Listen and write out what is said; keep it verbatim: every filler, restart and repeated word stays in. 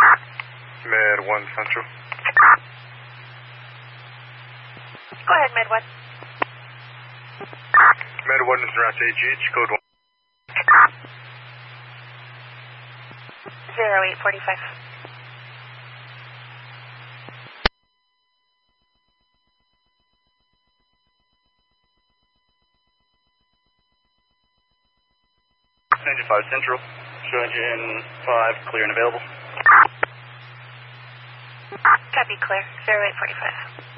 Med one Central. Go ahead, Med one. Med one is route to A G H, code one. Zero eight forty-five. Engine five Central. Show engine five clear and available. Copy, clear. Zero eight forty-five.